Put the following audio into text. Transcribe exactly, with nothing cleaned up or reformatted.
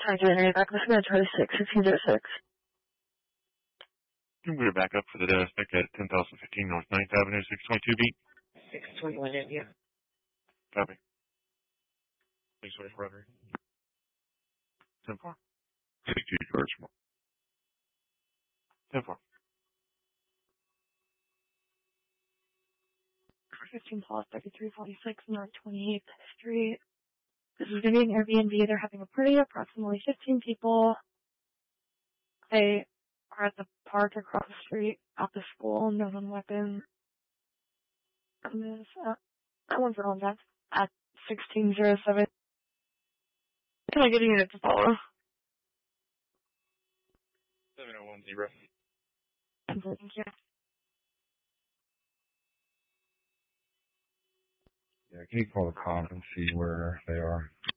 Hi, January back. This is going to try to six, sixteen zero six. We're back up for the suspect at ten thousand fifteen North ninth Avenue, six twenty-two B. six twenty-one, yeah. Copy. six twenty-four, ten four. sixty yards more. ten four. fifteen Plus, thirty-three forty-six North twenty-eighth Street. This is going to be an Airbnb. They're having a party, approximately fifteen people. They are at the park across the street at the school, known on weapon. And this, uh, that one's wrong, that's at sixteen oh seven. Can I get a unit to follow? seven oh one zero. Thank you. Yeah, can you call the cop and see where they are?